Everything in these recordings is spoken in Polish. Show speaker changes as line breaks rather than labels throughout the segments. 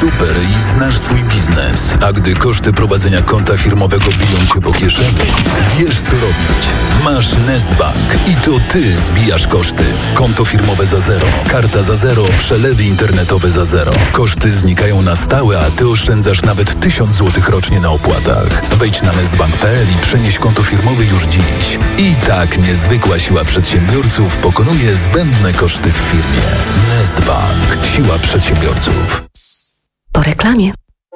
super i znasz swój biznes. A gdy koszty prowadzenia konta firmowego biją cię po kieszeni, wiesz co robić. Masz Nestbank i to ty zbijasz koszty. Konto firmowe za zero, karta za zero, przelewy internetowe za zero. Koszty znikają na stałe, a ty oszczędzasz nawet 1000 zł rocznie na opłatach. Wejdź na nestbank.pl i przenieś konto firmowe już dziś. I tak niezwykła siła przedsiębiorców pokonuje zbędne koszty w firmie. Nestbank. Siła przedsiębiorców.
Po reklamie.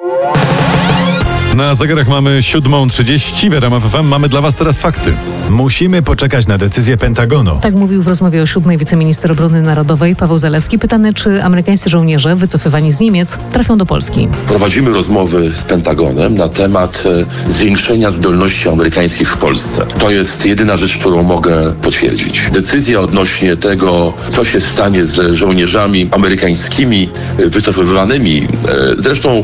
Na zegarach mamy 7:30. W RMF FM mamy dla Was teraz fakty.
Musimy poczekać na decyzję Pentagonu.
Tak mówił w rozmowie o 7 wiceminister obrony narodowej Paweł Zalewski. Pytany, czy amerykańscy żołnierze wycofywani z Niemiec trafią do Polski.
Prowadzimy rozmowy z Pentagonem na temat zwiększenia zdolności amerykańskich w Polsce. To jest jedyna rzecz, którą mogę potwierdzić. Decyzja odnośnie tego, co się stanie z żołnierzami amerykańskimi wycofywanymi, zresztą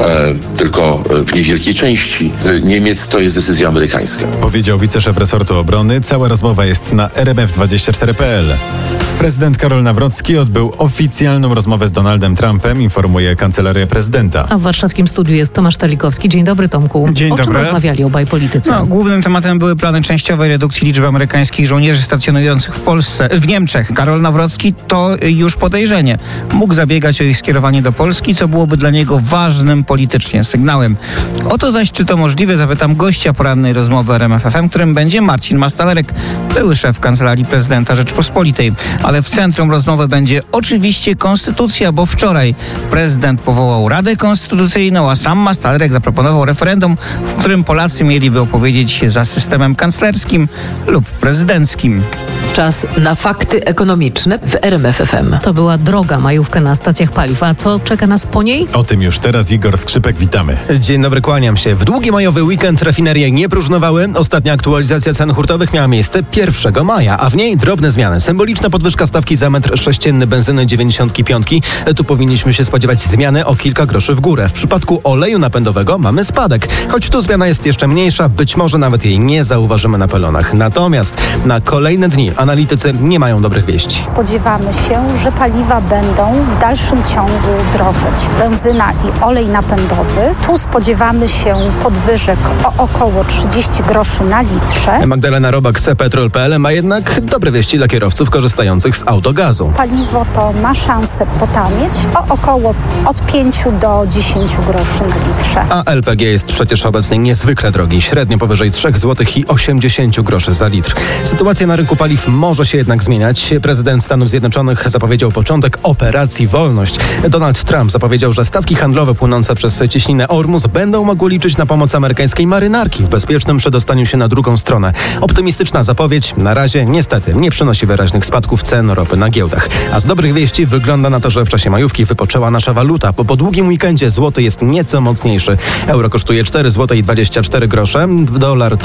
tylko w niewielkiej części Niemiec, to jest decyzja amerykańska.
Powiedział wiceszef resortu obrony. Cała rozmowa jest na rmf24.pl. Prezydent Karol Nawrocki odbył oficjalną rozmowę z Donaldem Trumpem, informuje Kancelaria Prezydenta.
A w warszawskim studiu jest Tomasz Talikowski. Dzień dobry, Tomku.
Dzień
o czym
dobry.
rozmawiali obaj politycy?
Głównym tematem były plany częściowej redukcji liczby amerykańskich żołnierzy stacjonujących w Niemczech. Karol Nawrocki to już podejrzenie. Mógł zabiegać o ich skierowanie do Polski, co byłoby dla niego ważnym politycznie sygnałem. O to zaś, czy to możliwe, zapytam gościa porannej rozmowy RMF FM, którym będzie Marcin Mastalerek, były szef Kancelarii Prezydenta Rzeczpospolitej. Ale w centrum rozmowy będzie oczywiście konstytucja, bo wczoraj prezydent powołał Radę Konstytucyjną, a sam Mastalerek zaproponował referendum, w którym Polacy mieliby opowiedzieć się za systemem kanclerskim lub prezydenckim.
Czas na fakty ekonomiczne w RMF FM.
To była droga majówka na stacjach paliw. A co czeka nas po niej?
O tym już teraz Igor Skrzypek, witamy.
Dzień dobry, kłaniam się. W długi majowy weekend rafinerie nie próżnowały. Ostatnia aktualizacja cen hurtowych miała miejsce 1 maja, a w niej drobne zmiany. Symboliczna podwyżka stawki za metr sześcienny benzyny 95. Tu powinniśmy się spodziewać zmiany o kilka groszy w górę. W przypadku oleju napędowego mamy spadek. Choć tu zmiana jest jeszcze mniejsza, być może nawet jej nie zauważymy na pelonach. Natomiast na kolejne dni analitycy nie mają dobrych wieści.
Spodziewamy się, że paliwa będą w dalszym ciągu drożeć. Benzyna i olej napędowy. Tu spodziewamy się podwyżek o około 30 groszy na litrze.
Magdalena Robak z Petrol.pl ma jednak dobre wieści dla kierowców korzystających z autogazu.
Paliwo to ma szansę potanieć o około od 5 do 10 groszy na litrze.
A LPG jest przecież obecnie niezwykle drogi, średnio powyżej 3 zł i 80 groszy za litr. Sytuacja na rynku paliw może się jednak zmieniać. Prezydent Stanów Zjednoczonych zapowiedział początek operacji Wolność. Donald Trump zapowiedział, że statki handlowe płynące przez cieśninę Ormus będą mogły liczyć na pomoc amerykańskiej marynarki w bezpiecznym przedostaniu się na drugą stronę. Optymistyczna zapowiedź na razie niestety nie przynosi wyraźnych spadków cen ropy na giełdach. A z dobrych wieści wygląda na to, że w czasie majówki wypoczęła nasza waluta, bo po długim weekendzie złoty jest nieco mocniejszy. Euro kosztuje 4 zł i 24 grosze, dolar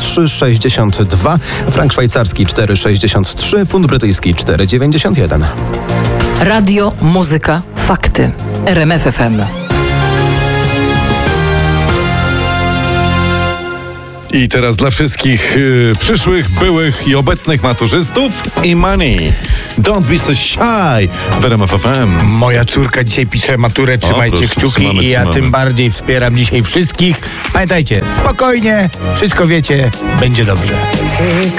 3,62, frank szwajcarski 4,63, funt brytyjski 4,91.
Radio, muzyka, fakty. RMF FM.
I teraz dla wszystkich przyszłych, byłych i obecnych maturzystów i money. Don't be so shy w RMF FM.
Moja córka dzisiaj pisze maturę, trzymajcie
proszę,
kciuki
trzymamy.
i ja tym bardziej wspieram dzisiaj wszystkich. Pamiętajcie, spokojnie, wszystko wiecie, będzie dobrze.